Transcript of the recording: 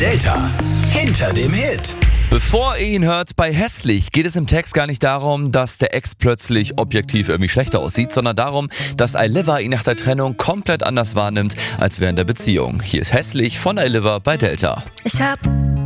Delta hinter dem Hit. Bevor ihr ihn hört, bei Hässlich geht es im Text gar nicht darum, dass der Ex plötzlich objektiv irgendwie schlechter aussieht, sondern darum, dass Ailiva ihn nach der Trennung komplett anders wahrnimmt als während der Beziehung. Hier ist Hässlich von Ailiva bei Delta. Ich hab